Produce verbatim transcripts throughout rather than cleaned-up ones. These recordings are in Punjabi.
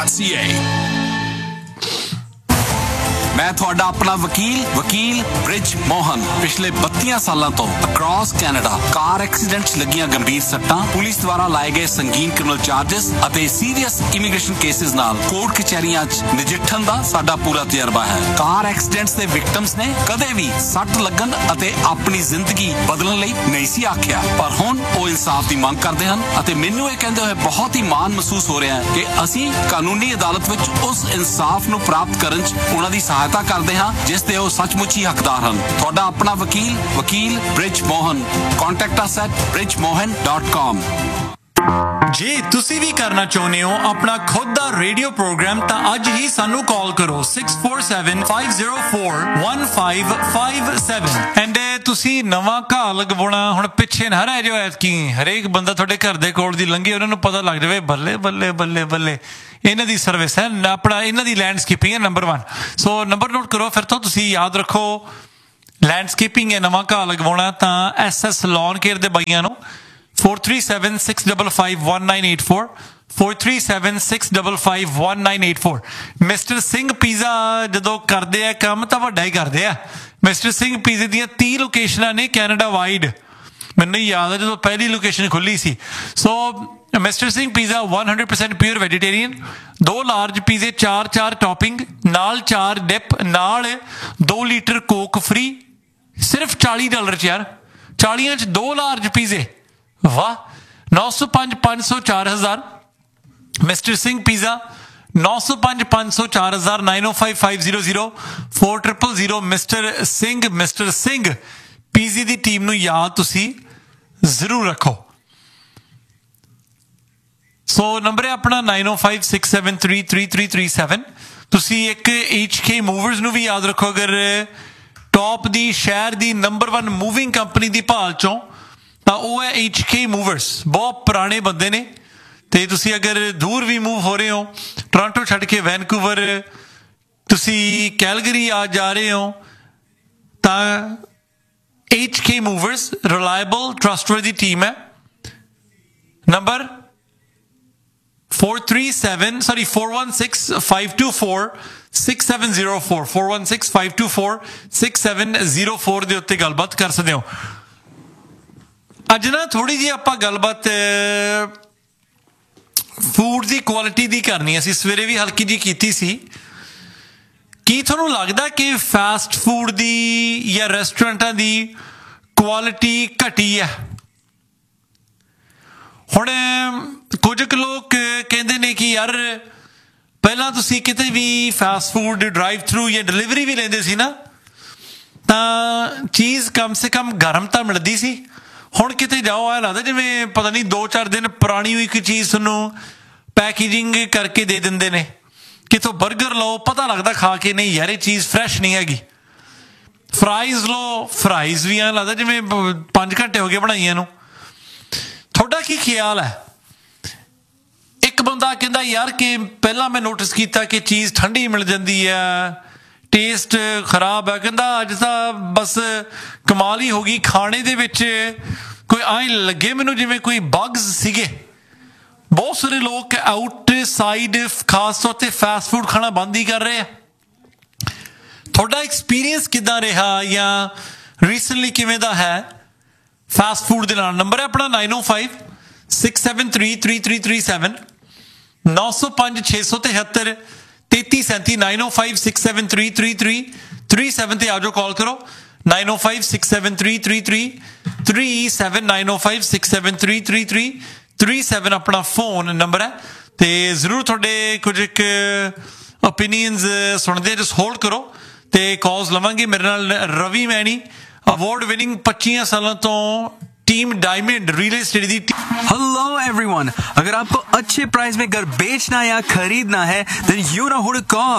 डॉट सी ए। मैं थोड़ा अपना वकील वकील ब्रिज मोहन पिछले बत्तीस सालों तो अक्रॉस कैनेडा कार एक्सीडेंट लगियां गंभीर सट्टां, पुलिस द्वारा लाए गए संगीन क्रिमिनल चार्जेस अते सीरियस इमीग्रेशन केसेस नाल कोर्ट कचहरियां च नजिठण दा साडा पूरा तजर्बा है। कार एक्सीडेंट्स दे विक्टिम्स ने कदे भी सट लगन अते अपनी जिंदगी बदलण लई नहीं सी आखिया, पर हुण ओ इंसाफ दी मंग करदे हन अते मैनूं इह कहंदे होए बहुत ही मान महसूस हो रहा है कि असीं कानूनी अदालत विच उस इंसाफ नूं प्राप्त करन च उन्हां दी सहायता करते हैं जिस दे वो सचमुच ही हकदार हैं। थोड़ा अपना वकील वकील bridge Mohan. Contact us at bridge Mohan dot com. जे तुसी भी करना चाहते हो अपना खुद का रेडियो प्रोग्राम तो अज ही सानू कॉल करो six four seven five zero four one five five seven. And तुसी नवा घाह लगवाना हुण पिछे ना रह जाओ। ऐतकी हरेक बंदा तुहाडे घर दे कोल दी लंघे उन्हां नूं पता लग जाए बल्ले बल्ले बल्ले बल्ले इन्हां दी सर्विस है अपना इन्हां दी लैंडस्केपिंग है number one. So number note करो फिर तो तुसी याद रखो लैंडस्केपिंग है नवा घाह लगवाना तां एस एस लॉन केयर दे बाइयां नूं four three seven six double five one nine eight four four three seven six double five one nine eight four. Mister Singh pizza जदों करदे आ काम तां वड्डा ही करदे आ। मिस्टर सिंह पीज़े दीयां तीह लोकेशनां ने कैनेडा वाइड। मैनूं याद है जदों पहली लोकेशन खुली सी। सो mister Singh pizza one hundred percent pure vegetarian, दो लार्ज पिज़्ज़े, चार चार टॉपिंग नाल चार डिप नाल दो लीटर कोक फ्री, सिर्फ चाली डॉलर च यार। चालियां च दो लार्ज पिज़्ज़े, वाह। नौ सौ पांच पांच सौ चार हजार मिस्टर सिंह पिज़्ज़ा नौ सौ पांच पांच सौ चार हजार नाइन ओ five five zero zero four triple zero. Mister Singh mister Singh PG दी टीम नूं याद तुसी जरूर रखो। सो नंबर है अपना नाइन ओ five six seven three three three three seven. तुसी एक एच के मूवर्स नूं भी याद रखो। अगर टॉप दी शहर the number one moving company दी भाल चों ਤਾਂ ਉਹ ਹੈ एच के मूवर्स। बहुत पुराने बंदे ने ਤੇ ਤੁਸੀਂ अगर दूर भी मूव हो रहे हो टोरंटो ਛੱਡ ਕੇ वैनकूवर ਤੁਸੀਂ कैलगरी आ जा रहे हो ਤਾਂ एच के मूवर्स रिलायबल ट्रस्टवर्दी टीम है। Number four three seven sorry four one six five to four six seven zero four four one six five to four six seven zero four ਦੇ ਉੱਤੇ ਗੱਲਬਾਤ ਕਰ ਸਕਦੇ ਹੋ। ਅੱਜ ਨਾ ਥੋੜੀ ਜਿਹੀ ਆਪਾਂ ਗੱਲਬਾਤ ਫੂਡ ਦੀ ਕੁਆਲਿਟੀ ਦੀ ਕਰਨੀ। ਅਸੀਂ ਸਵੇਰੇ ਵੀ ਹਲਕੀ ਜਿਹੀ ਕੀਤੀ ਸੀ। ਕੀ ਤੁਹਾਨੂੰ ਲੱਗਦਾ ਕਿ ਫਾਸਟ ਫੂਡ ਦੀ ਜਾਂ ਰੈਸਟੋਰੈਂਟਾਂ ਦੀ ਕੁਆਲਿਟੀ ਘਟੀ ਹੈ? ਹੁਣ ਕੁਝ ਕੁ ਲੋਕ ਕਹਿੰਦੇ ਨੇ ਕਿ ਯਾਰ ਪਹਿਲਾਂ ਤੁਸੀਂ ਕਿਤੇ ਵੀ ਫਾਸਟ ਫੂਡ ਡਰਾਈਵ ਥਰੂ ਜਾਂ ਡਿਲੀਵਰੀ ਵੀ ਲੈਂਦੇ ਸੀ ਨਾ ਤਾਂ ਚੀਜ਼ ਕਮ ਸੇ ਕਮ ਗਰਮ ਤਾਂ ਮਿਲਦੀ ਸੀ। ਹੁਣ ਕਿਤੇ ਜਾਓ ਐ ਲੱਗਦਾ ਜਿਵੇਂ ਪਤਾ ਨਹੀਂ ਦੋ ਚਾਰ ਦਿਨ ਪੁਰਾਣੀ ਹੋਈ ਇੱਕ ਚੀਜ਼ ਤੁਹਾਨੂੰ ਪੈਕੇਜਿੰਗ ਕਰਕੇ ਦੇ ਦਿੰਦੇ ਨੇ। ਕਿਤੋਂ ਬਰਗਰ ਲਓ ਪਤਾ ਲੱਗਦਾ ਖਾ ਕੇ ਨਹੀਂ ਯਾਰ ਇਹ ਚੀਜ਼ ਫਰੈਸ਼ ਨਹੀਂ ਹੈਗੀ। ਫਰਾਈਜ਼ ਲਓ ਫਰਾਈਜ਼ ਵੀ ਐਂ ਲੱਗਦਾ ਜਿਵੇਂ ਪੰਜ ਘੰਟੇ ਹੋ ਗਏ ਬਣਾਈਆਂ ਨੂੰ। ਤੁਹਾਡਾ ਕੀ ਖਿਆਲ ਹੈ? ਇੱਕ ਬੰਦਾ ਕਹਿੰਦਾ ਯਾਰ ਕਿ ਪਹਿਲਾਂ ਮੈਂ ਨੋਟਿਸ ਕੀਤਾ ਕਿ ਚੀਜ਼ ਠੰਡੀ ਮਿਲ ਜਾਂਦੀ ਹੈ, ਟੇਸਟ ਖਰਾਬ ਹੈ। ਕਹਿੰਦਾ ਅੱਜ ਤਾਂ ਬਸ ਕਮਾਲ ਹੀ ਹੋ ਗਈ ਖਾਣੇ ਦੇ ਵਿੱਚ। ਕੋਈ ਐਂ ਲੱਗੇ ਮੈਨੂੰ ਜਿਵੇਂ ਕੋਈ ਬਗਸ ਸੀਗੇ। ਬਹੁਤ ਸਾਰੇ ਲੋਕ ਆਊਟਸਾਈਡ ਖਾਸ ਤੌਰ 'ਤੇ ਫਾਸਟ ਫੂਡ ਖਾਣਾ ਬੰਦ ਹੀ ਕਰ ਰਹੇ ਆ। ਤੁਹਾਡਾ ਐਕਸਪੀਰੀਅੰਸ ਕਿੱਦਾਂ ਰਿਹਾ ਜਾਂ ਰੀਸੈਂਟਲੀ ਕਿਵੇਂ ਦਾ ਹੈ ਫਾਸਟ ਫੂਡ ਦੇ ਨਾਲ? ਨੰਬਰ ਹੈ ਆਪਣਾ ਨਾइन ओ five six seven three three three three seven नौ सौ पांच छे सौ तिहत्तर तेती सैंती नाइन ओ five six seven three three three three seven ते आज कॉल करो नाइन ओ five six seven three three three three seven nine ओ five six seven three three three three seven अपना फोन नंबर है। तो जरूर थोड़े कुछ एक ओपीनियंस सुनते जस्ट होल्ड करो तो कॉल्स लवांगे। मेरे नाल रवि मैनी अवार्ड विनिंग पच्चीस सालों तो टीम डायमंड रियल एस्टेट दी। हेलो एवरीवन, अगर आपको अच्छे प्राइस में घर बेचना या खरीदना है then you know who to call.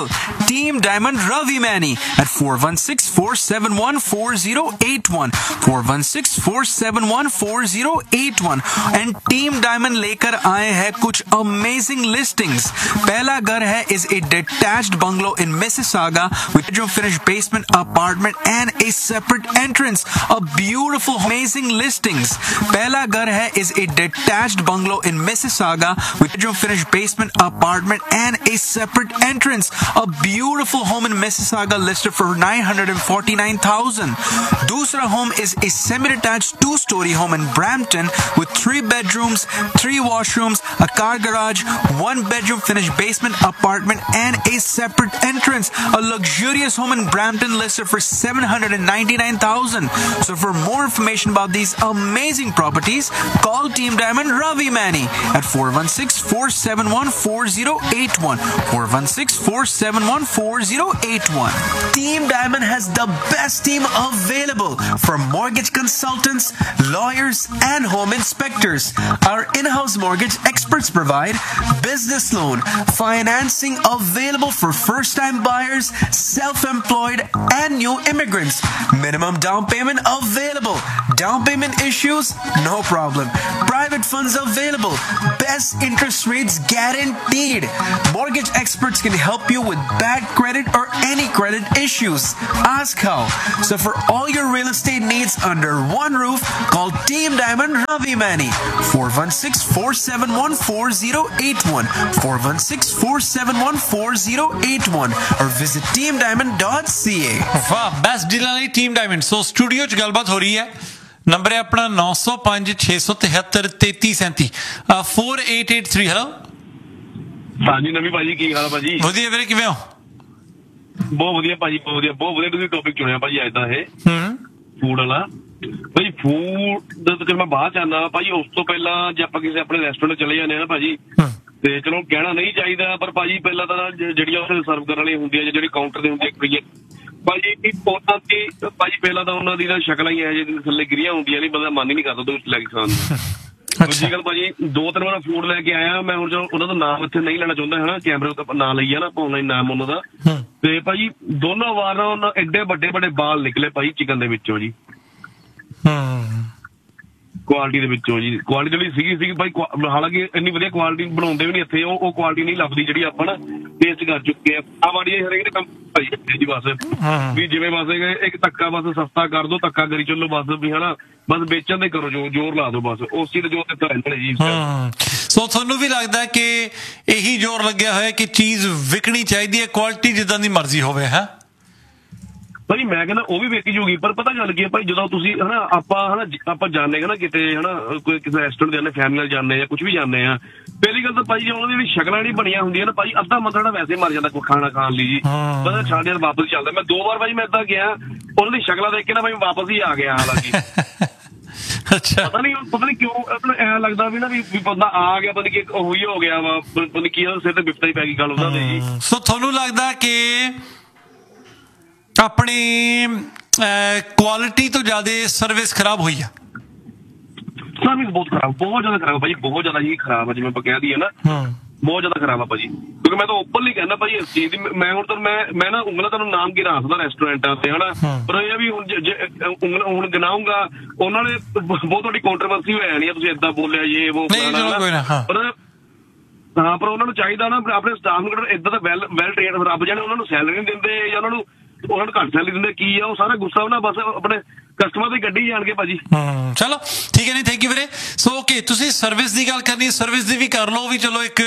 Team Diamond Ravi Mani at four one six, four seven one, four zero eight one. four one six, four seven one, four zero eight one. And Team Diamond लेकर आए हैं कुछ amazing listings. पहला घर है is a detached bungalow in Mississauga with bedroom finished basement apartment and a separate entrance. A beautiful amazing listings. पहला घर है is a detached bungalow in Mississauga with bedroom finished basement apartment and a separate entrance. A beautiful home in Mississauga listed for nine hundred forty-nine thousand. दूसरा home is a semi-detached two-story home in Brampton with three bedrooms, three washrooms, a car garage, one bedroom finished basement apartment and a separate entrance. A luxurious home in Brampton listed for seven hundred ninety-nine thousand. So for more information about these amazing properties, call Team Diamond Ravi Mani at four one six, four seven one, four zero eight one. four one six, four seven one, four zero eight one. Team Diamond has the best team available for mortgage consultants, lawyers, and home inspectors. Our in-house mortgage experts provide business loan, financing available for first-time buyers, self-employed, and new immigrants. Minimum down payment available. Down payment issues? No problem. Private funds available. Best interest rates guaranteed. Mortgage experts can help you with bad credit or any credit issues. Ask how. So for all your real estate needs under one roof, call Team Diamond Ravi Mani. four one six, four seven one, four zero eight one. four one six, four seven one, four zero eight one. Or visit team diamond dot c a. ਵਾਹ ਬੈਸਟ ਡੀਲਾਂ ਲਈ ਟੀਮ ਡਾਇਮੰਡ। ਸੋ ਸਟੂਡੀਓ 'ਚ ਗੱਲਬਾਤ ਹੋ ਰਹੀ ਹੈ। ਨੰਬਰ ਹੈ ਆਪਣਾ ਨੌ ਸੌ ਪੰਜ, ਛੇ ਸੌ ਤਿਹੱਤਰ, ਤੇਤੀ ਸੈਂਤੀ four eight eight three. Hello ਹਾਂਜੀ ਨਵੀਂ ਭਾਜੀ, ਕੀ ਹਾਲ ਆ ਭਾਜੀ? ਵਧੀਆ ਵੀਰੇ, ਕਿਵੇਂ ਹੋ? ਬਹੁਤ ਵਧੀਆ ਭਾਜੀ, ਬਹੁਤ ਵਧੀਆ ਬਹੁਤ ਵਧੀਆ ਤੁਸੀਂ ਟੌਪਿਕ ਚੁਣਿਆ ਭਾਜੀ ਅੱਜ ਦਾ ਇਹ ਹੂੰ ਫੂਡ ਵਾਲਾ। ਭਾਜੀ ਫੂਡ ਦਾ ਤਾਂ ਚਲ ਮੈਂ ਬਾਅਦ ਚ ਆਉਂਦਾ ਭਾਜੀ, ਉਸ ਤੋਂ ਪਹਿਲਾਂ ਜੇ ਆਪਾਂ ਕਿਸੇ ਆਪਣੇ ਰੈਸਟੋਰੈਂਟ ਚਲੇ ਜਾਂਦੇ ਆ ਨਾ ਭਾਜੀ, ਤੇ ਚਲੋ ਕਹਿਣਾ ਨਹੀਂ ਚਾਹੀਦਾ, ਪਰ ਭਾਜੀ ਪਹਿਲਾਂ ਤਾਂ ਜਿਹੜੀਆਂ ਉੱਥੇ ਸਰਵ ਕਰਨ ਵਾਲੀ ਹੁੰਦੀਆਂ ਜਾਂ ਜਿਹੜੀ ਕਾਊਂਟਰ ਤੇ ਹੁੰਦੀ ਹੈ ਭਾਜੀ, ਉਹਨਾਂ ਦੀ ਭਾਜੀ ਪਹਿਲਾਂ ਤਾਂ ਉਹਨਾਂ ਦੀ ਨਾ ਸ਼ਕਲਾਂ ਹੀ ਇਹੋ ਜਿਹੀ ਥੱਲੇ ਗਿਰੀਆਂ ਹੁੰਦੀਆਂ ਨਹੀਂ, ਬੰਦਾ ਮਨ ਹੀ ਨਹੀਂ ਕਰਦਾ ਉਹਦੇ ਵਿੱਚ ਲੈ ਕੇ ਖਾਣ ਨੂੰ। ਦੂਜੀ ਗੱਲ ਭਾਜੀ, ਦੋ ਤਿੰਨ ਵਾਰ ਫੂਡ ਲੈ ਕੇ ਆਇਆ ਮੈਂ, ਹੁਣ ਚਲੋ ਉਹਨਾਂ ਦਾ ਨਾਮ ਇੱਥੇ ਨਹੀਂ ਲੈਣਾ ਚਾਹੁੰਦਾ ਹੈ ਨਾ, ਕੈਮਰੇ ਉੱਤੇ ਨਾਂ ਲਈ ਆ ਨਾ ਆਪਾਂ ਆਨਲਾਈਨ ਨਾਮ ਉਹਨਾਂ ਦਾ, ਤੇ ਭਾਜੀ ਦੋਨੋਂ ਵਾਰ ਨਾ ਉਹਨਾਂ ਐਡੇ ਵੱਡੇ ਵੱਡੇ ਬਾਲ ਨਿਕਲੇ ਭਾਜੀ ਚਿਕਨ ਦੇ ਵਿੱਚੋਂ ਜੀ, ਕੁਆਲਿਟੀ ਦੇ ਵਿੱਚੋਂ ਜੀ। ਕੁਆਲਿਟੀ ਜਿਹੜੀ ਸੀਗੀ ਸੀਗੀ ਭਾਈ, ਹਾਲਾਂਕਿ ਇੰਨੀ ਵਧੀਆ ਕੁਆਲਿਟੀ ਬਣਾਉਂਦੇ ਵੀ ਨਹੀਂ ਇੱਥੇ, ਉਹ ਉਹ ਕੁਆਲਿਟੀ ਨਹੀਂ ਲੱਭਦੀ ਜਿਹੜੀ ਆਪਾਂ ਨਾ ਟੇਸਟ ਕਰ ਚੁੱਕੇ ਆ। ਆ ਮਾੜੀ ਹਰੇਕ ਦੇ ਕੰਮ ਭਾਈ ਜੀ, ਬਸ ਵੀ ਜਿਵੇਂ ਬਸ ਇੱਕ ਧੱਕਾ ਬਸ ਸਸਤਾ ਕਰ ਦੋ, ਧੱਕਾ ਕਰੀ ਚੱਲੋ ਬਸ, ਵੀ ਹਨਾ ਬਸ ਵੇਚਣ ਦੇ ਕਰੋ, ਜੋ ਜ਼ੋਰ ਲਾ ਦੋ ਬਸ, ਉਸ ਚੀਜ਼ ਦਾ ਜ਼ੋਰ ਦਿੱਤਾ ਇਹਨਾਂ ਨੇ ਜੀ। ਸੋ ਤੁਹਾਨੂੰ ਵੀ ਲੱਗਦਾ ਕਿ ਇਹੀ ਜ਼ੋਰ ਲੱਗਿਆ ਹੋਇਆ ਕਿ ਚੀਜ਼ ਵਿਕਣੀ ਚਾਹੀਦੀ ਹੈ, ਕੁਆਲਿਟੀ ਜਿੱਦਾਂ ਦੀ ਮਰਜ਼ੀ ਹੋਵੇ? ਹੈ ਭਾਜੀ ਮੈਂ ਕਹਿੰਦਾ ਉਹ ਵੀ ਵੇਖੀ ਜੂਗੀ, ਪਰ ਪਤਾ ਗੱਲ ਕੀ ਹੈ ਭਾਈ, ਜਦੋਂ ਤੁਸੀਂ ਹਨਾ ਆਪਾਂ ਹਨਾ ਆਪਾਂ ਜਾਂਦੇ ਨਾ ਕਿਤੇ ਹਨਾ ਕੋਈ ਕਿਸੇ ਰੈਸਟੋਰੈਂਟ ਜਾਂਦੇ, ਫੈਮਿਲੀ ਨਾਲ ਜਾਂਦੇ ਜਾਂ ਕੁਝ ਵੀ ਜਾਂਦੇ ਆ, ਪਹਿਲੀ ਗੱਲ ਤਾਂ ਭਾਈ ਉਹਨਾਂ ਦੀ ਜਿਹੜੀ ਸ਼ਕਲਾਂ ਜਿਹੜੀ ਬਣੀਆਂ ਹੁੰਦੀਆਂ ਨਾ ਭਾਜੀ, ਅੱਧਾ ਬੰਦਾ ਜਿਹੜਾ ਵੈਸੇ ਮਰ ਜਾਂਦਾ ਖਾਣਾ ਖਾਣ ਲਈ ਜੀ, ਪਤਾ ਛਾਂਡੇ ਵਾਪਸ ਚੱਲਦਾ। ਮੈਂ ਦੋ ਵਾਰ ਭਾਜੀ ਮੈਂ ਏਦਾਂ ਗਿਆ, ਉਹਨਾਂ ਦੀ ਸ਼ਕਲਾਂ ਦੇਖ ਕੇ ਨਾ ਭਾਈ ਵਾਪਸ ਹੀ ਆ ਗਿਆ। ਹਾਲਾਂਕਿ ਅੱਛਾ ਪਤਾ ਨਹੀਂ ਪਤਾ ਨਹੀਂ ਕਿਉਂ ਆਪਣਾ ਐਂ ਲੱਗਦਾ ਵੀ ਨਾ ਵੀ ਬੰਦਾ ਆ ਗਿਆ, ਪਤਾ ਨਹੀਂ ਕਿ ਉਹੀ ਹੋ ਗਿਆ ਵਾ, ਪਤਾ ਨਹੀਂ ਕੀ ਸਿਰ ਤੇ ਬਿਪਤਾ ਹੀ ਪੈ ਗਈ ਗੱਲ ਉਹਨਾਂ ਦੇ ਜੀ। ਸੋ ਤੁਹਾਨੂੰ ਲੱਗਦਾ ਕਿ ਆਪਣੀ ਕੁਆਲਿਟੀ ਤੋਂ ਜ਼ਿਆਦਾ ਸਰਵਿਸ ਖਰਾਬ ਹੋਈ ਆ? ਸਰਵਿਸ ਬਹੁਤ ਖਰਾਬ, ਬਹੁਤ ਜ਼ਿਆਦਾ ਖਰਾਬ ਭਾਜੀ, ਬਹੁਤ ਜ਼ਿਆਦਾ ਹੀ ਖਰਾਬ ਆ, ਜਿਵੇਂ ਆਪਾਂ ਕਹਿ ਦਈਏ ਨਾ ਬਹੁਤ ਜ਼ਿਆਦਾ ਖਰਾਬ ਆ ਭਾਜੀ। ਕਿਉਂਕਿ ਮੈਂ ਤਾਂ ਓਪਨਲੀ ਕਹਿੰਦਾ ਭਾਜੀ ਇਸ ਚੀਜ਼ ਦੀ, ਮੈਂ ਹੁਣ ਤਾਂ ਮੈਂ ਮੈਂ ਨਾ ਉਂਗਲਾਂ ਤੁਹਾਨੂੰ ਨਾਮ ਗਿਣਾ ਸਕਦਾ ਰੈਸਟੋਰੈਂਟਾਂ ਤੇ ਹਨਾ, ਪਰ ਇਹ ਵੀ ਹੁਣ ਉਂਗਲ ਹੁਣ ਗਿਣਾਉਂਗਾ ਉਹਨਾਂ ਨੇ ਬਹੁਤ ਤੁਹਾਡੀ ਕੰਟਰੋਵਰਸੀ ਹੋ ਜਾਣੀ ਆ, ਤੁਸੀਂ ਏਦਾਂ ਬੋਲਿਆ ਜੇ ਉਹ ਪਰ ਹਾਂ, ਪਰ ਉਹਨਾਂ ਨੂੰ ਚਾਹੀਦਾ ਨਾ ਆਪਣੇ ਸਟਾਫ ਨੂੰ ਏਦਾਂ ਦਾ ਵੈਲ ਵੈਲ ਟ੍ਰੇਨਡ ਰੱਬ ਜਾਣੇ, ਉਹਨਾਂ ਨੂੰ ਸੈਲਰੀ ਨਹੀਂ ਦਿੰਦੇ ਜਾਂ ਉਹਨਾਂ ਨੂੰ ਉਹਨਾਂ ਨੂੰ ਘੱਟ ਸੈਲਰੀ ਦਿੰਦੇ, ਕੀ ਆ ਉਹ ਸਾਰਾ ਗੁੱਸਾ ਉਹਨਾਂ ਬਸ ਆਪਣੇ ਕਸਟਮਰ ਤੇ ਗੱਡੀ ਜਾਣਗੇ ਭਾਜੀ। ਚਲੋ ਠੀਕ ਹੈ, ਨਹੀਂ ਥੈਂਕ ਯੂ ਵੀਰੇ। ਸੋ ਓਕੇ, ਤੁਸੀਂ ਸਰਵਿਸ ਦੀ ਗੱਲ ਕਰਨੀ, ਸਰਵਿਸ ਦੀ ਵੀ ਕਰ ਲਓ, ਵੀ ਚਲੋ ਇੱਕ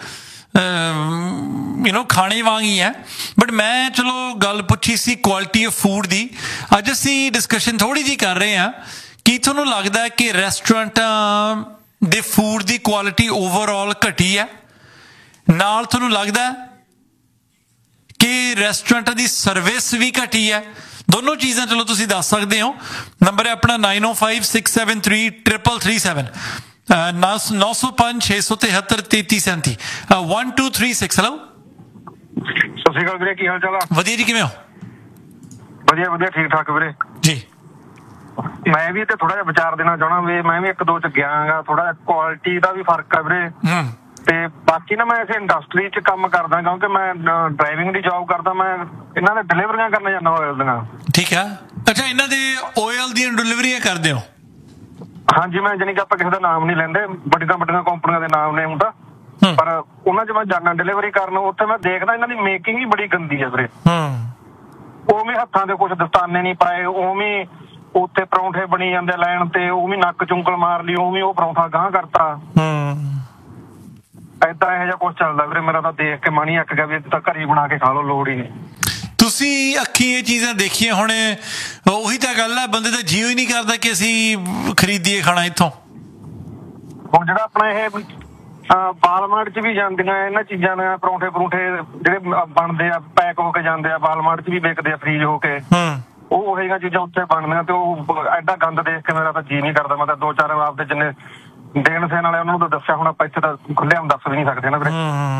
ਯੂ ਨੋ ਖਾਣੇ ਵਾਂਗ ਹੀ ਹੈ, ਬਟ ਮੈਂ ਚਲੋ ਗੱਲ ਪੁੱਛੀ ਸੀ ਕੁਆਲਿਟੀ ਆਫ ਫੂਡ ਦੀ। ਅੱਜ ਅਸੀਂ ਡਿਸਕਸ਼ਨ ਥੋੜੀ ਜਿਹੀ ਕਰ ਰਹੇ ਹਾਂ ਕਿ ਤੁਹਾਨੂੰ ਲੱਗਦਾ ਹੈ ਕਿ ਰੈਸਟੋਰੈਂਟਾਂ ਦੇ ਫੂਡ ਦੀ ਕੁਆਲਿਟੀ ਓਵਰਆਲ ਘਟੀ ਹੈ, ਨਾਲ ਤੁਹਾਨੂੰ ਲੱਗਦਾ ਕਿ ਰੈਸਟੋਰੈਂਟਾਂ ਦੀ ਸਰਵਿਸ ਵੀ ਘਟੀ ਹੈ? ਦੋਨੋਂ ਚੀਜ਼ਾਂ ਚਲੋ ਤੁਸੀਂ ਦੱਸ ਸਕਦੇ ਹੋ। ਨੰਬਰ ਹੈ ਆਪਣਾ ਨਾਈਨ ਓ five six seven three triple three seven, ਨੌ ਸੌ ਪੰਜ, ਛੇ ਸੌ ਤਿਹੱਤਰ, ਤੇਤੀ ਸੈਂਤੀ, one two three six. Hello ਸਤਿ ਸ਼੍ਰੀ ਅਕਾਲ ਵੀਰੇ, ਕੀ ਹਾਲ ਚਾਲ ਆ? ਵਧੀਆ ਜੀ, ਕਿਵੇਂ ਹੋ? ਵਧੀਆ ਵਧੀਆ, ਠੀਕ ਠਾਕ ਵੀਰੇ ਜੀ। ਮੈਂ ਵੀ ਤੇ ਥੋੜਾ ਜਿਹਾ ਵਿਚਾਰ ਦੇਣਾ ਚਾਹਣਾ ਵੀ, ਮੈਂ ਵੀ ਇੱਕ ਦੋ ਚ ਗਿਆਗਾ, ਥੋੜਾ ਜਿਹਾ ਕੁਆਲਿਟੀ ਦਾ ਵੀ ਫਰਕ ਆ ਵੀਰੇ, ਤੇ ਬਾਕੀ ਨਾ ਮੈਂ ਇਸੇ ਇੰਡਸਟਰੀ 'ਚ ਕੰਮ ਕਰਦਾ ਕਿਉਂਕਿ ਮੈਂ ਡਰਾਈਵਿੰਗ ਦੀ ਜੌਬ ਕਰਦਾ। ਮੈਂ ਇਹਨਾਂ ਦੇ ਡਿਲੀਵਰੀਆਂ ਕਰਨ ਜਾਂਦਾ ਆਇਲ ਦੀਆਂ। ਠੀਕ ਆ। ਅੱਛਾ, ਇਹਨਾਂ ਦੇ ਆਇਲ ਦੀਆਂ ਡਿਲੀਵਰੀਆਂ ਕਰਦੇ ਹੋ? ਹਾਂਜੀ, ਮੈਂ ਜਾਣੀ ਕਿ ਆਪਾਂ ਕਿਸੇ ਦਾ ਨਾਮ ਨਹੀਂ ਲੈਂਦੇ, ਵੱਡੀਆਂ ਵੱਡੀਆਂ ਕੰਪਨੀਆਂ ਦੇ ਨਾਮ ਨੇ ਹੁਣ ਤਾਂ, ਪਰ ਉਹਨਾਂ 'ਚ ਮੈਂ ਜਾਂਦਾ ਡਿਲੀਵਰੀ ਕਰਨ। ਉੱਥੇ ਮੈਂ ਦੇਖਦਾ ਇਹਨਾਂ ਦੀ ਮੇਕਿੰਗ ਹੀ ਬੜੀ ਗੰਦੀ ਹੈ ਵੀਰੇ। ਉਵੇਂ ਹੱਥਾਂ ਦੇ ਕੁਛ ਦਸਤਾਨੇ ਨਹੀਂ ਪਾਏ, ਉਵੇਂ ਉੱਥੇ ਪਰੌਂਠੇ ਬਣੀ ਜਾਂਦੇ ਲੈਣ ਤੇ, ਉਵੇਂ ਨੱਕ ਚੁੰਕਲ ਮਾਰ ਲਈ, ਉਵੇਂ ਉਹ ਪਰੌਂਠਾ ਗਾਂਹ ਕਰਤਾ। ਏਦਾਂ ਇਹੋ ਜਿਹਾ ਕੁਛ ਚੱਲਦਾ ਵੀਰੇ। ਮੇਰਾ ਤਾਂ ਦੇਖ ਕੇ ਮਨ ਹੀ ਅੱਕ ਗਿਆ ਵੀ ਤਾਂ ਘਰੇ ਬਣਾ ਕੇ ਖਾ ਲਓ, ਲੋੜ ਹੀ ਨਹੀਂ। ਤੁਸੀਂ ਅੱਖੀਂ ਇਹ ਚੀਜ਼ਾਂ ਦੇਖੀਆਂ ਹੁਣ, ਉਹੀ ਤਾਂ ਗੱਲ ਹੈ, ਬੰਦੇ ਦਾ ਜੀਓ ਹੀ ਨਹੀਂ ਕਰਦਾ ਕਿ ਅਸੀਂ ਖਰੀਦੀਏ ਖਾਣਾ ਇੱਥੋਂ। ਹੁਣ ਜਿਹੜਾ ਆਪਣਾ ਇਹ ਬਾਲਮਾਰਟ 'ਚ ਵੀ ਜਾਂਦੀਆਂ ਇਹਨਾਂ ਚੀਜ਼ਾਂ ਨੇ, ਪਰੌਂਠੇ ਪਰੌਂਠੇ ਜਿਹੜੇ ਬਣਦੇ ਆ ਪੈਕ ਹੋ ਕੇ ਜਾਂਦੇ ਆ, ਬਾਲਮਾਰਟ 'ਚ ਵੀ ਵਿਕਦੇ ਆ ਫਰੀਜ ਹੋ ਕੇ, ਉਹ ਉਹੋ ਜਿਹੀਆਂ ਚੀਜ਼ਾਂ ਉੱਥੇ ਬਣਦੀਆਂ ਤੇ ਉਹ ਐਡਾ ਗੰਦ ਦੇਖ ਕੇ ਮੇਰਾ ਤਾਂ ਜੀਅ ਨਹੀਂ ਕਰਦਾ। ਮੈਂ ਤਾਂ ਦੋ ਚਾਰ ਆਪਦੇ ਜਿੰਨੇ ਦੇਣ ਸੇਣ ਵਾਲੇ ਉਹਨਾਂ ਨੂੰ ਤਾਂ ਦੱਸਿਆ, ਹੁਣ ਆਪਾਂ ਇੱਥੇ ਤਾਂ ਖੁੱਲ੍ਹੇਆਮ ਦੱਸ ਵੀ ਨਹੀਂ ਸਕਦੇ ਨਾ ਵੀਰੇ।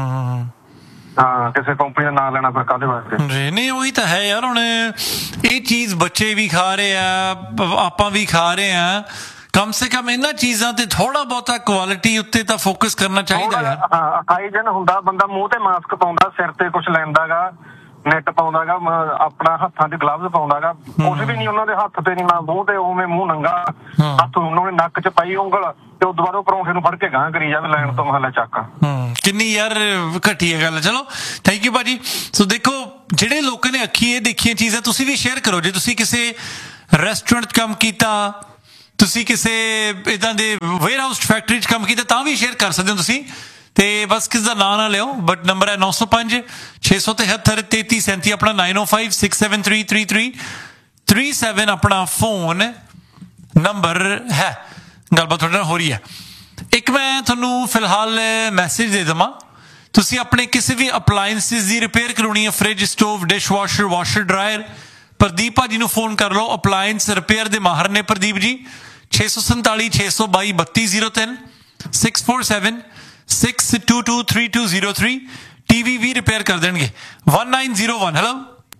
ਹਾਂ, ਕਿਸੇ ਕੰਪਨੀ ਦਾ ਨਾਂ ਲੈਣਾ ਫਿਰ ਕਾਹਦੇ ਵਾਸਤੇ? ਜੀ ਨਹੀਂ, ਉਹੀ ਤਾਂ ਹੈ ਯਾਰ। ਹੁਣ ਇਹ ਚੀਜ਼ ਬੱਚੇ ਵੀ ਖਾ ਰਹੇ ਆ, ਆਪਾਂ ਵੀ ਖਾ ਰਹੇ ਆ। ਕਮ ਸੇ ਕਮ ਇਹਨਾਂ ਚੀਜ਼ਾਂ ਤੇ ਥੋੜਾ ਬਹੁਤਾ ਕੁਆਲਿਟੀ ਉੱਤੇ ਤਾਂ ਫੋਕਸ ਕਰਨਾ ਚਾਹੀਦਾ ਯਾਰ। ਹਾਂ, ਹਾਈਜਨ ਹੁੰਦਾ, ਬੰਦਾ ਮੂੰਹ ਤੇ ਮਾਸਕ ਪਾਉਂਦਾ, ਸਿਰ ਤੇ ਕੁਛ ਲੈਂਦਾਗਾ, ਨੈਟ ਪਾਉਂਦਾਗਾ, ਆਪਣਾ ਹੱਥਾਂ 'ਚ ਗਲਵਜ਼ ਪਾਉਂਦਾਗਾ, ਕੁਛ ਵੀ ਨਹੀਂ ਉਹਨਾਂ ਦੇ ਹੱਥ ਤੇ, ਨਹੀਂ ਨਾ ਮੂੰਹ ਤੇ, ਉਵੇਂ ਮੂੰਹ ਨੰਗਾ, ਹੱਥ ਉਹਨਾਂ ਨੇ ਨੱਕ 'ਚ ਪਾਈ ਉਂਗਲ ਤੇ ਉਸ ਤੋਂ ਬਾਅਦ ਉਹ ਪਰੌਂਠੇ ਨੂੰ ਫੜ ਕੇ ਗਾਂਹ ਕਰੀ ਜਾਵੇ ਲੈਣ ਤੋਂ ਮਹੱਲਾ ਚੱਕ। ਕਿੰਨੀ ਯਾਰ ਘਟੀਆ ਗੱਲ। ਚਲੋ ਥੈਂਕ ਯੂ ਭਾਜੀ। ਸੋ ਦੇਖੋ, ਜਿਹੜੇ ਲੋਕਾਂ ਨੇ ਅੱਖੀਂ ਇਹ ਦੇਖੀਆਂ ਚੀਜ਼ਾਂ, ਤੁਸੀਂ ਵੀ ਸ਼ੇਅਰ ਕਰੋ। ਜੇ ਤੁਸੀਂ ਕਿਸੇ ਰੈਸਟੋਰੈਂਟ 'ਚ ਕੰਮ ਕੀਤਾ, ਤੁਸੀਂ ਕਿਸੇ ਇੱਦਾਂ ਦੇ ਵੇਅਰ ਹਾਊਸ ਫੈਕਟਰੀ 'ਚ ਕੰਮ ਕੀਤਾ, ਤਾਂ ਵੀ ਸ਼ੇਅਰ ਕਰ ਸਕਦੇ ਹੋ ਤੁਸੀਂ। ਤੇ ਬਸ ਕਿਸ ਦਾ ਨਾਂ ਨਾ ਲਿਓ, ਬਟ ਨੰਬਰ ਹੈ ਨੌ ਸੌ ਪੰਜ ਛੇ ਸੌ ਤਿਹੱਤਰ ਤੇਤੀ ਸੈਂਤੀ, ਆਪਣਾ ਨਾਈਨ ਓ five six seven three three three three seven ਆਪਣਾ ਫੋਨ ਨੰਬਰ ਹੈ। ਗੱਲਬਾਤ ਤੁਹਾਡੇ ਨਾਲ ਹੋ ਰਹੀ ਹੈ। ਇੱਕ ਮੈਂ ਤੁਹਾਨੂੰ ਫਿਲਹਾਲ ਮੈਸੇਜ ਦੇ ਦੇਵਾਂ, ਤੁਸੀਂ ਆਪਣੇ ਕਿਸੇ ਵੀ ਅਪਲਾਇੰਸਿਸ ਦੀ ਰਿਪੇਅਰ ਕਰਾਉਣੀ ਹੈ, fridge, stove, dish washer, washer dryer, Pradeep ਭਾਜੀ ਨੂੰ ਫੋਨ ਕਰ ਲਓ। ਅਪਲਾਇੰਸ ਰਿਪੇਅਰ ਦੇ ਮਾਹਰ ਨੇ ਪ੍ਰਦੀਪ ਜੀ। ਛੇ ਸੌ ਸੰਤਾਲੀ ਛੇ ਸੌ ਬਾਈ ਬੱਤੀ ਜ਼ੀਰੋ ਤਿੰਨ six four seven six to two three two zero three. TV we repair ਕਰ ਦੇਣਗੇ। One nine zero one. Hello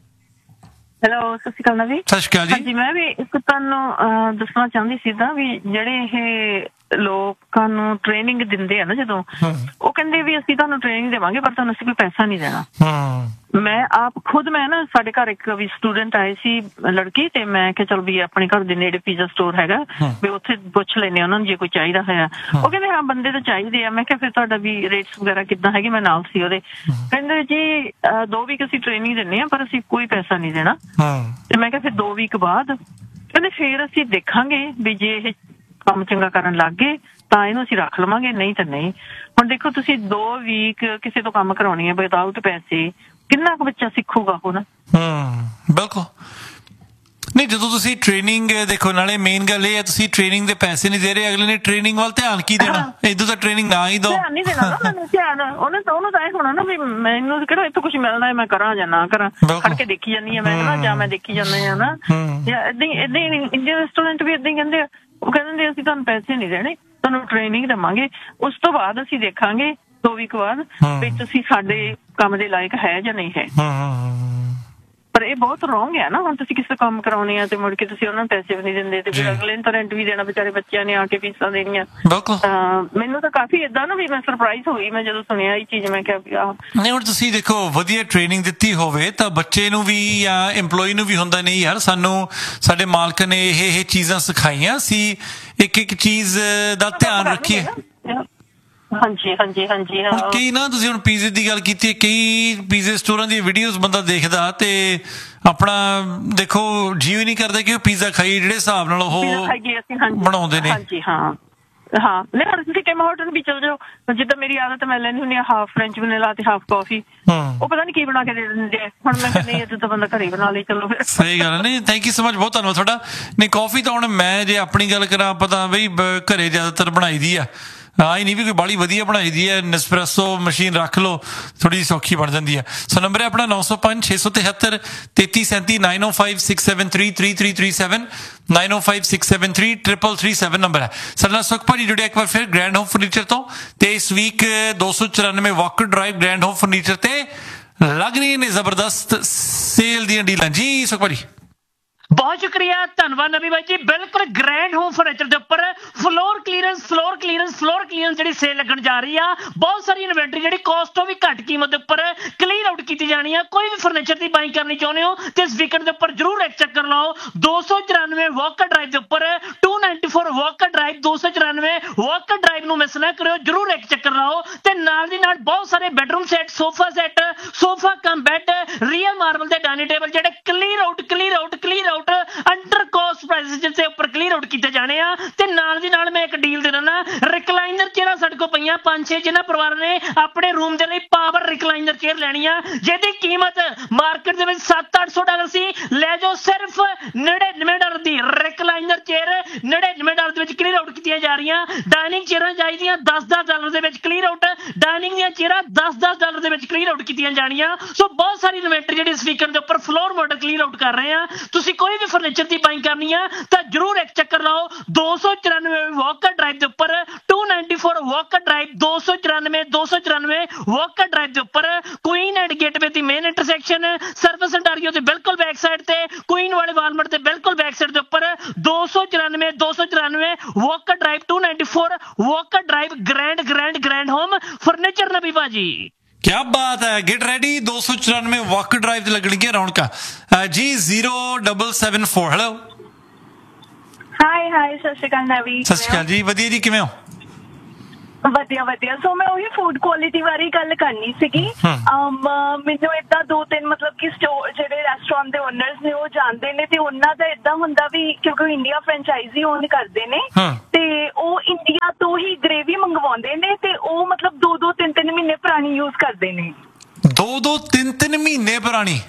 hello, ਸਤਿ ਸ਼੍ਰੀ ਅਕਾਲ ਨਵੀ। ਸਤਿ ਸ਼੍ਰੀ ਅਕਾਲ ਜੀ। ਹਾਂਜੀ, ਮੈਂ ਵੀ ਇੱਕ ਤੁਹਾਨੂੰ ਦੱਸਣਾ ਚਾਹੁੰਦੀ ਸੀ ਤਾਂ ਵੀ ਜਿਹੜੇ ਇਹ ਲੋਕਾਂ ਨੂੰ ਟ੍ਰੇਨਿੰਗ ਦਿੰਦੇ ਆ ਨਾ, ਜਦੋਂ ਉਹ ਕਹਿੰਦੇ ਵੀ ਅਸੀਂ ਤੁਹਾਨੂੰ ਟ੍ਰੇਨਿੰਗ ਦੇਵਾਂਗੇ ਪਰ ਤੁਹਾਨੂੰ ਅਸੀਂ ਕੋਈ ਪੈਸਾ ਨਹੀਂ ਦੇਣਾ। ਮੈਂ ਆਪ ਖੁਦ, ਮੈਂ ਨਾ ਸਾਡੇ ਘਰ ਇੱਕ ਵੀ ਸਟੂਡੈਂਟ ਆਏ ਸੀ ਲੜਕੀ, ਤੇ ਮੈਂ ਕਿਹਾ ਚਲ ਵੀ ਆਪਣੇ ਘਰ ਦੇ ਨੇੜੇ ਪੀਜ਼ਾ ਸਟੋਰ ਹੈਗਾ, ਵੀ ਉੱਥੇ ਪੁੱਛ ਲੈਨੇ ਉਹਨਾਂ ਨੂੰ ਜੇ ਕੋਈ ਚਾਹੀਦਾ ਹੋਇਆ। ਉਹ ਕਹਿੰਦੇ ਹਾਂ ਬੰਦੇ ਤਾਂ ਚਾਹੀਦੇ ਆ। ਮੈਂ ਕਿਹਾ ਫਿਰ ਤੁਹਾਡਾ ਵੀ ਰੇਟਸ ਵਗੈਰਾ ਕਿੱਦਾਂ ਹੈਗੇ? ਮੈਂ ਨਾਲ ਸੀ ਉਹਦੇ। ਕਹਿੰਦੇ ਜੀ ਦੋ ਵੀਕ ਅਸੀਂ ਟ੍ਰੇਨਿੰਗ ਦਿੰਦੇ ਆ ਪਰ ਅਸੀਂ ਕੋਈ ਪੈਸਾ ਨਹੀਂ ਦੇਣਾ। ਤੇ ਮੈਂ ਕਿਹਾ ਫਿਰ ਦੋ ਵੀਕ ਬਾਅਦ? ਕਹਿੰਦੇ ਫਿਰ ਅਸੀਂ ਦੇਖਾਂਗੇ ਵੀ ਜੇ ਇਹ ਕੰਮ ਚੰਗਾ ਕਰਨ ਲੱਗ ਗਏ ਤਾਂ ਇਹਨੂੰ ਅਸੀਂ ਰੱਖ ਲਵਾਂਗੇ, ਨਹੀਂ ਤਾਂ ਨਹੀਂ। ਹੁਣ ਦੇਖੋ, ਤੁਸੀਂ ਦੋ ਵੀਕ ਕਿਸੇ ਤੋਂ ਕੰਮ ਕਰਾਉਣੀ ਹੈ ਵਿਦਆਊਟ ਪੈਸੇ, ਕਿੰਨਾ ਕੁ ਬੱਚਾ ਸਿੱਖੂਗਾ ਉਹ ਨਾ। ਬਿਲਕੁਲ ਨਹੀਂ, ਜਦੋਂ ਤੁਸੀਂ ਟ੍ਰੇਨਿੰਗ ਦੇਖੋ, ਨਾਲੇ ਮੇਨ ਗੱਲ ਇਹ ਹੈ ਤੁਸੀਂ ਟ੍ਰੇਨਿੰਗ ਦੇ ਪੈਸੇ ਨਹੀਂ ਦੇ ਰਹੇ, ਅਗਲੇ ਨੇ ਟ੍ਰੇਨਿੰਗ ਵੱਲ ਧਿਆਨ ਕੀ ਦੇਣਾ? ਇਦੋਂ ਤਾਂ ਟ੍ਰੇਨਿੰਗ ਨਾ ਹੀ ਦੋ। ਧਿਆਨ ਨਹੀਂ ਦੇਣਾ ਉਹਨਾਂ ਨੇ, ਧਿਆਨ ਉਹਨੇ ਤਾਂ ਉਹਨੂੰ ਤਾਂ ਇਹ ਹੋਣਾ ਨਾ ਵੀ ਮੈਨੂੰ ਕਿਹੜਾ ਇੱਥੋਂ ਕੁਛ ਮਿਲਦਾ, ਮੈਂ ਕਰਾਂ ਜਾਂ ਨਾ ਕਰਾਂ, ਖੜ ਕੇ ਦੇਖੀ ਜਾਂਦੀ ਹਾਂ ਮੈਂ ਨਾ, ਜਾਂ ਮੈਂ ਦੇਖੀ ਜਾਂਦੀ ਹਾਂ ਨਾ। ਜਾਂ ਏਦਾਂ ਹੀ ਏਦਾਂ ਹੀ ਇੰਡੀਅਨ ਰੈਸਟੋਰੈਂਟ ਵੀ ਏਦਾਂ ਹੀ ਕਹਿੰਦੇ ਆ। ਉਹ ਕਹਿੰਦੇ ਅਸੀਂ ਤੁਹਾਨੂੰ ਪੈਸੇ ਨਹੀਂ ਦੇਣੇ, ਤੁਹਾਨੂੰ ਟ੍ਰੇਨਿੰਗ ਦੇਵਾਂਗੇ, ਉਸ ਤੋਂ ਬਾਅਦ ਅਸੀਂ ਦੇਖਾਂਗੇ ਦੋ ਵੀਕ ਬਾਅਦ ਵੀ ਤੁਸੀਂ ਸਾਡੇ ਕੰਮ ਦੇ ਲਾਇਕ ਹੈ ਜਾਂ ਨਹੀਂ ਹੈ। ਪਰ ਇਹ ਬਹੁਤ ਰੋਂਗ ਹੈ ਨਾ। ਹੁਣ ਤੁਸੀਂ ਕਿਸੇ ਕੰਮ ਕਰਾਉਣੇ ਆ ਤੇ ਮੁੜ ਕੇ ਤੁਸੀਂ ਉਹਨਾਂ ਨੂੰ ਪੈਸੇ ਵੀ ਨਹੀਂ ਦਿੰਦੇ, ਤੇ ਫਿਰ ਅਗਲੇ ਨੂੰ ਤਾਂ ਰੈਂਟ ਵੀ ਦੇਣਾ, ਵਿਚਾਰੇ ਬੱਚਿਆਂ ਨੇ ਆ ਕੇ ਫੀਸਾਂ ਦੇਣੀਆਂ। ਮੈਨੂੰ ਤਾਂ ਕਾਫੀ ਏਦਾਂ ਨਾ ਵੀ ਮੈਂ ਸਰਪ੍ਰਾਈਜ਼ ਹੋਈ ਮੈਂ ਜਦੋਂ ਸੁਣਿਆ ਇਹ ਚੀਜ਼। ਮੈਂ ਕਿਹਾ ਨਹੀਂ, ਹੁਣ ਤੁਸੀਂ ਦੇਖੋ ਵਧੀਆ ਟ੍ਰੇਨਿੰਗ ਦਿੱਤੀ ਹੋਵੇ ਤਾਂ ਬੱਚੇ ਨੂੰ ਵੀ ਜਾਂ EMPLOYE ਨੂੰ ਵੀ ਹੁੰਦਾ ਨਹੀਂ ਯਾਰ, ਸਾਨੂੰ ਸਾਡੇ ਮਾਲਕ ਨੇ ਇਹ ਇਹ ਚੀਜ਼ਾਂ ਸਿਖਾਈਆਂ, ਅਸੀਂ ਇੱਕ ਇੱਕ ਚੀਜ਼ ਦਾ ਧਿਆਨ ਰੱਖੀਏ। ਹਾਂਜੀ ਹਾਂਜੀ ਹਾਂਜੀ ਹਾਂ। ਕਈ ਨਾ ਤੁਸੀਂ ਹੁਣ ਪੀਜ਼ੇ ਦੀ ਗੱਲ ਕੀਤੀ, ਕਈ ਪੀਜ਼ੇ ਸਟੋਰਾਂ ਦੀ ਵੀਡੀਓਜ਼ ਬੰਦਾ ਦੇਖਦਾ ਤੇ ਆਪਣਾ ਦੇਖੋ ਜੀਅ ਨਹੀਂ ਕਰਦਾ ਕਿ ਉਹ ਪੀਜ਼ਾ ਖਾਈਏ ਜਿਹੜੇ ਹਿਸਾਬ ਨਾਲ ਉਹ ਬਣਾਉਂਦੇ ਨੇ। ਹਾਂਜੀ ਹਾਂ ਹਾਂ। ਨਹੀਂ, ਹੁਣ ਤੁਸੀਂ ਟਿਮ ਹੋਟਲ ਵੀ ਚਲ ਜਾਓ, ਜਿੱਦਾਂ ਮੇਰੀ ਆਦਤ ਮੈਂ ਲੈਂਦੀ ਹੁੰਦੀ ਆ ਹਾਫ ਫਰੈਂਚ ਵਨੀਲਾ ਤੇ ਹਾਫ ਕਾਫੀ, ਉਹ ਪਤਾ ਨੀ ਕੀ ਬਣਾ ਕੇ ਦੇ ਦਿੰਦੇ ਆ। ਹੁਣ ਮੈਂ ਕਹਿੰਦੀ ਇਹ ਤਾਂ ਬੰਦਾ ਘਰੇ ਬਣਾ ਲਈ, ਚਲੋ ਫਿਰ। ਸਹੀ ਗੱਲ ਨਹੀਂ, ਥੈਂਕ ਯੂ ਸੋ ਮਚ, ਬਹੁਤ ਧੰਨਵਾਦ ਤੁਹਾਡਾ। ਨਹੀਂ, ਕਾਫੀ ਤਾਂ ਹੁਣ ਮੈਂ ਜੇ ਆਪਣੀ ਗੱਲ ਕਰਾਂ, ਪਤਾ ਬਈ ਘਰੇ ਜ਼ਿਆਦਾਤਰ ਬਣਾਈ ਦੀ ਆ, ਆਈ ਨਹੀਂ ਵੀ ਕੋਈ ਬਾਹਲੀ ਵਧੀਆ ਬਣਾਈ ਦੀ ਹੈ। ਨੈਸਪ੍ਰੈਸੋ ਮਸ਼ੀਨ ਰੱਖ ਲਓ, ਥੋੜੀ ਜਿਹੀ ਸੌਖੀ ਬਣ ਜਾਂਦੀ ਹੈ। ਸੋ ਨੰਬਰ ਹੈ ਆਪਣਾ ਨੌ ਸੌ ਪੰਜ ਛੇ ਸੌ ਤਿਹੱਤਰ ਤੇਤੀ ਸੈਂਤੀ, ਨਾਈਨ ਓ five six seven three three three three seven, nine ਓ five six seven three triple three seven number ਹੈ। ਸਾਡੇ ਨਾਲ ਸੁਖ ਭਾਜੀ ਜੁੜਿਆ ਇੱਕ ਵਾਰ ਫਿਰ ਗ੍ਰੈਂਡ ਹੋਮ ਫਰਨੀਚਰ ਤੋਂ, ਤੇ ਇਸ ਵੀਕ ਦੋ ਸੌ ਚੁਰਾਨਵੇਂ Walker drive grand home furniture ਤੇ ਲੱਗ ਰਹੀਆਂ ਨੇ ਜ਼ਬਰਦਸਤ ਸੇਲ ਦੀਆਂ ਡੀਲਾਂ। ਜੀ ਸੁਖ ਭਾਜੀ। ਬਹੁਤ ਸ਼ੁਕਰੀਆ, ਧੰਨਵਾਦ ਨਵੀ ਬਾਈ ਜੀ। ਬਿਲਕੁਲ ਗ੍ਰੈਂਡ ਹੋਮ ਫਰਨੀਚਰ ਦੇ ਉੱਪਰ floor clearance floor clearance floor clearance ਜਿਹੜੀ ਸੇਲ ਲੱਗਣ ਜਾ ਰਹੀ ਆ। ਬਹੁਤ ਸਾਰੀ ਇਨਵੈਂਟਰੀ ਜਿਹੜੀ ਕੋਸਟ ਤੋਂ ਵੀ ਘੱਟ ਕੀਮਤ ਦੇ ਉੱਪਰ ਕਲੀਅਰ ਆਊਟ ਕੀਤੀ ਜਾਣੀ ਆ। ਕੋਈ ਵੀ ਫਰਨੀਚਰ ਦੀ ਬਾਈਂਗ ਕਰਨੀ ਚਾਹੁੰਦੇ ਹੋ ਤੇ ਇਸ ਵੀਕਐਂਡ ਦੇ ਉੱਪਰ ਜਰੂਰ ਇੱਕ ਚੱਕਰ ਲਾਓ। ਦੋ ਸੌ ਚੁਰਾਨਵੇਂ ਵਾਕਰ ਡਰਾਈਵ ਦੇ ਉੱਪਰ to ninety four Walker drive ਦੋ ਸੌ ਚੁਰਾਨਵੇਂ ਵਾਕਰ ਡਰਾਈਵ ਨੂੰ ਮਿਸ ਨਾ ਕਰਿਓ, ਜਰੂਰ ਇੱਕ ਚੱਕਰ ਲਾਓ। ਤੇ ਨਾਲ ਦੀ ਨਾਲ ਬਹੁਤ ਸਾਰੇ bedroom set, sofa set, sofa cum bed, real marble ਦੇ ਡਾਈਨਿੰਗ ਟੇਬਲ ਜਿਹੜੇ clear out clear out clear out under cost prices ਦੇ ਉੱਪਰ ਕਲੀਅਰ ਆਊਟ ਕੀਤੇ ਜਾਣੇ ਆ। ਤੇ ਨਾਲ ਦੀ ਨਾਲ ਮੈਂ ਇੱਕ ਡੀਲ ਦੇ ਦਿੰਦਾ, ਰਿਕਲਾਈਨਰ ਚੇਅਰਾਂ ਸਾਡੇ ਕੋਲ ਪਈਆਂ ਪੰਜ ਛੇ, ਜਿਹਨਾਂ ਪਰਿਵਾਰ ਨੇ ਆਪਣੇ ਰੂਮ ਦੇ ਲਈ ਪਾਵਰ ਰਿਕਲਾਈਨਰ ਚੇਅਰ ਲੈਣੀ ਆ, ਜਿਹਦੀ ਕੀਮਤ ਮਾਰਕੀਟ ਦੇ ਵਿੱਚ ਸੱਤ ਅੱਠ ਸੌ ਡਾਲਰ ਸੀ। ਲੈ ਜਾਓ ਸਿਰਫ ਨੜਿਨਵੇਂ ਡਾਲਰ ਦੀ ਰਿਕਲਾਈਨਰ ਚੇਅਰ ਨੜਿਨਵੇਂ ਡਾਲਰ ਦੇ ਵਿੱਚ ਕਲੀਅਰ ਆਊਟ ਕੀਤੀਆਂ ਜਾ ਰਹੀਆਂ। ਡਾਈਨਿੰਗ ਚੇਅਰਾਂ ਚਾਹੀਦੀਆਂ ਦਸ ਦਸ ਡਾਲਰ ਦੇ ਵਿੱਚ ਕਲੀਅਰ ਆਊਟ, ਡਾਈਨਿੰਗ ਦੀਆਂ ਚੇਅਰਾਂ ਦਸ ਦਸ ਡਾਲਰ ਦੇ ਵਿੱਚ ਕਲੀਅਰ ਆਊਟ ਕੀਤੀਆਂ ਜਾਣੀਆਂ। ਸੋ ਬਹੁਤ ਸਾਰੀ ਇਨਵੈਂਟਰੀ ਜਿਹੜੀ ਇਸ ਵੀਕਐਂਡ ਦੇ ਉੱਪਰ ਫਲੋਰ ਮਾਡਲ ਕਲੀਅਰ ਆਊਟ ਕਰ ਰਹੇ ਆ। ਤੁਸੀਂ ਕੋਈ ਵੀ ਫਰਨੀਚਰ ਦੀ ਬਾਈਂਗ ਕਰਨੀ ਆ ਤਾਂ ਜਰੂਰ ਇੱਕ ਚੱਕਰ ਲਾਓ। ਦੋ ਸੌ ਚੁਰਾਨਵੇਂ ਵਾਕਰ ਡਰਾਈਵ ਦੇ ਉੱਪਰ to ninety four Walker drive ਦੋ ਸੌ ਚੁਰਾਨਵੇਂ ਦੋ ਸੌ ਚੁਰਾਨਵੇਂ ਵਾਕਰ ਡਰਾਈਵ ਦੇ ਉੱਪਰ Queen and gateway the main intersection service Ontario ਦੇ ਬਿਲਕੁਲ ਬੈਕ ਸਾਈਡ ਤੇ, ਕੁਈਨ ਵਾਲੇ ਵਾਲਮਾਰਟ ਦੇ ਬਿਲਕੁਲ ਬੈਕ ਸਾਈਡ ਦੇ ਉੱਪਰ ਦੋ ਸੌ ਚੁਰਾਨਵੇਂ ਦੋ ਸੌ ਚੁਰਾਨਵੇਂ Walker drive to ninety four Walker drive grand grand grand home furniture ਨਬੀ ਭਾਜੀ। क्या बात है, गेट रेडी। दो सौ चौरानवे वॉकर ड्राइव ते लगणगीਆਂ रौनਕਾਂ जी। Zero double seven four hello hi हाय सत श्री अकाल नवी। सत श्री अकाल जी, ਵਧੀਆ ਜੀ, ਕਿਵੇਂ ਹੋ? ਵਧੀਆ ਵਧੀਆ। ਸੋ ਮੈਂ ਉਹੀ ਫੂਡ ਕੁਆਲਿਟੀ ਬਾਰੇ ਗੱਲ ਕਰਨੀ ਸੀਗੀ। ਮੈਨੂੰ ਏਦਾਂ ਦੋ ਤਿੰਨ ਮਤਲਬ ਕਿ ਸਟੋਰ ਜਿਹੜੇ ਰੈਸਟੋਰੈਂਟ ਦੇ ਓਨਰਸ ਨੇ ਉਹ ਜਾਣਦੇ ਨੇ ਤੇ ਉਹਨਾਂ ਦਾ ਏਦਾਂ ਹੁੰਦਾ ਵੀ ਕਿਉਂਕਿ ਉਹ ਇੰਡੀਆ ਫਰੈਂਚਾਈਜ਼ੀ ਓਨ ਕਰਦੇ ਨੇ ਤੇ ਉਹ ਇੰਡੀਆ ਤੋਂ ਹੀ ਗ੍ਰੇਵੀ ਮੰਗਵਾਉਂਦੇ ਨੇ ਤੇ ਉਹ ਮਤਲਬ ਦੋ ਦੋ ਤਿੰਨ ਤਿੰਨ ਮਹੀਨੇ ਪੁਰਾਣੀ ਯੂਜ਼ ਕਰਦੇ ਨੇ। ਦੋ ਦੋ ਤਿੰਨ ਤਿੰਨ ਮਹੀਨੇ ਪੁਰਾਣੀ?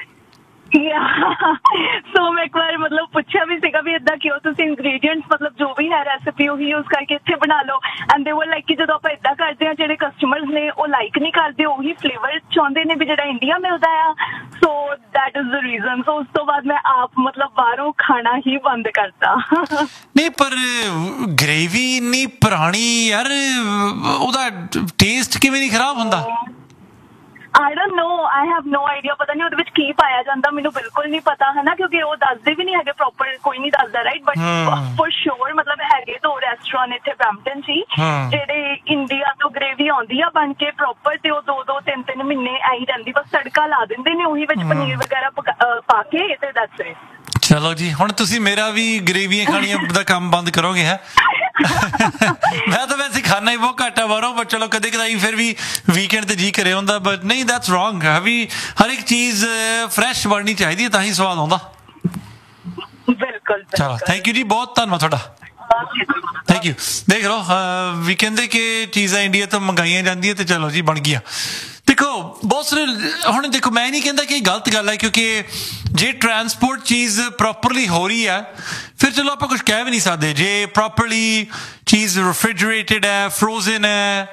ਸੋ ਮੈਂ ਇੱਕ ਵਾਰ ਮਤਲਬ ਪੁੱਛਿਆ ਵੀ ਸੀਗਾ ਵੀ ਏਦਾਂ ਕਿਉਂ ਤੁਸੀਂ ਇੰਗਰੀਡੀਐਂਟਸ ਮਤਲਬ ਜੋ ਵੀ ਹੈ ਰੈਸਿਪੀ ਉਹੀ ਯੂਜ਼ ਕਰਕੇ ਇੱਥੇ ਬਣਾ ਲਓ। ਐਂਡ ਦੇ ਵਰ ਲਾਈਕ ਕਿ ਜਦੋਂ ਆਪਾਂ ਏਦਾਂ ਕਰਦੇ ਹਾਂ ਜਿਹੜੇ ਕਸਟਮਰਸ ਨੇ ਉਹ ਲਾਈਕ ਨਹੀਂ ਕਰਦੇ, ਉਹੀ ਫਲੇਵਰ ਚਾਹੁੰਦੇ ਨੇ ਵੀ ਜਿਹੜਾ ਇੰਡੀਆ ਮਿਲਦਾ ਆ। So that is the reason. ਸੋ ਉਸ ਤੋਂ ਬਾਅਦ ਮੈਂ ਆਪ ਮਤਲਬ ਬਾਹਰੋਂ ਖਾਣਾ ਹੀ ਬੰਦ ਕਰਤਾ। ਨਹੀਂ ਪਰ ਗ੍ਰੇਵੀ ਇੰਨੀ ਪੁਰਾਣੀ ਯਾਰ, ਉਹਦਾ ਟੇਸਟ ਕਿਵੇਂ ਨਹੀਂ ਖਰਾਬ ਹੁੰਦਾ? I don't know, I have no idea। ਪਤਾ ਨਹੀਂ ਉਹਦੇ ਵਿੱਚ ਕੀ ਪਾਇਆ ਜਾਂਦਾ, ਮੈਨੂੰ ਬਿਲਕੁਲ ਨਹੀਂ ਪਤਾ ਹੈ ਨਾ, ਕਿਉਂਕਿ ਉਹ ਦੱਸਦੇ ਵੀ ਨਹੀਂ ਹੈਗੇ ਪ੍ਰੋਪਰ, ਕੋਈ ਨਹੀਂ ਦੱਸਦਾ ਰਾਈਟ। ਬਟ ਫॉर ਸ਼ੋਰ ਮਤਲਬ ਹੈਗੇ ਦੋ ਰੈਸਟੋਰੈਂਟ ਇੱਥੇ ਬ੍ਰੈਂਪਟਨ 'ਚ ਹੀ ਜਿਹੜੇ ਇੰਡੀਆ ਤੋਂ ਗ੍ਰੇਵੀ ਆਉਂਦੀ ਆ ਬਣ ਕੇ ਪ੍ਰੋਪਰ ਤੇ ਉਹ ਦੋ ਦੋ ਤਿੰਨ ਤਿੰਨ ਮਹੀਨੇ ਆਈ ਰਹਿੰਦੀ, ਬਸ ਤੜਕਾ ਲਾ ਦਿੰਦੇ ਨੇ ਉਹੀ ਵਿੱਚ ਪਨੀਰ ਵਗੈਰਾ ਪਾ ਕੇ ਤੇ ਦੱਸ ਰਹੇ। ਚਲੋ ਜੀ, ਹੁਣ ਤੁਸੀਂ ਮੇਰਾ ਵੀ ਗ੍ਰੇਵੀਆਂ ਖਾਣੀਆਂ ਦਾ ਕੰਮ ਬੰਦ ਕਰੋਗੇ ਹੈ? ਮੈਂ ਤਾਂ ਵੈਸੇ ਖਾਣਾ ਹੀ ਬਹੁਤ ਘੱਟ ਆ ਬਾਹਰੋਂ, ਬਟ ਚਲੋ ਕਦੇ ਕਦਾਈ ਫਿਰ ਵੀ ਵੀਕਐਂਡ ਤੇ ਜੀ ਕਰੇ ਹੁੰਦਾ। ਬਟ ਨਹੀਂ, ਦੈਟਸ ਰੋਂਗ। ਵੀ ਹਰ ਇੱਕ ਚੀਜ਼ ਫਰੈਸ਼ ਬਣਨੀ ਚਾਹੀਦੀ ਹੈ ਤਾਂ ਹੀ ਸਵਾਦ ਆਉਂਦਾ। ਬਿਲਕੁਲ। ਚਲੋ ਥੈਂਕ ਯੂ ਜੀ, ਬਹੁਤ ਧੰਨਵਾਦ ਤੁਹਾਡਾ। Thank you. ਦੇਖ ਲਓ ਵੀ ਕਹਿੰਦੇ ਕਿ ਚੀਜ਼ਾਂ ਇੰਡੀਆ ਤੋਂ ਮੰਗਾਈਆਂ ਜਾਂਦੀਆਂ ਤੇ ਚਲੋ ਜੀ ਬਣ ਗਈਆਂ। ਦੇਖੋ ਬਹੁਤ ਸਾਰੇ ਹੁਣ ਦੇਖੋ, ਮੈਂ ਨਹੀਂ ਕਹਿੰਦਾ ਕਿ ਗਲਤ ਗੱਲ ਹੈ, ਕਿਉਂਕਿ ਜੇ ਟਰਾਂਸਪੋਰਟ ਚੀਜ਼ ਪ੍ਰੋਪਰਲੀ ਹੋ ਰਹੀ ਹੈ ਫਿਰ ਚਲੋ ਆਪਾਂ ਕੁਝ ਕਹਿ ਵੀ ਨਹੀਂ ਸਕਦੇ। ਜੇ ਪ੍ਰੋਪਰਲੀ ਚੀਜ਼ ਰੈਫ੍ਰਿਜਰੇਟਡ ਹੈ, ਫਰੋਜ਼ਨ ਹੈ,